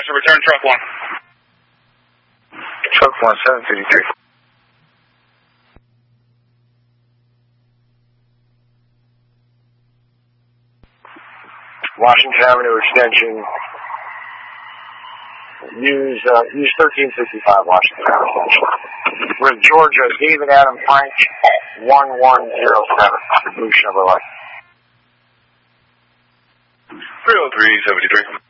to return truck 1. Truck 1, 753. Washington Avenue Extension. Use 1365 Washington Avenue Extension. With Georgia, David Adam Frank, 1107. Blue Chevrolet. 303-73.